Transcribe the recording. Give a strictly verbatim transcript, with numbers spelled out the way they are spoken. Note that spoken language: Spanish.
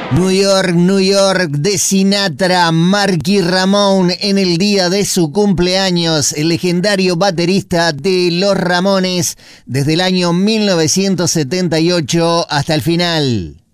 New York, New York de Sinatra, Marky Ramón en el día de su cumpleaños, el legendario baterista de Los Ramones desde el año mil novecientos setenta y ocho hasta el final.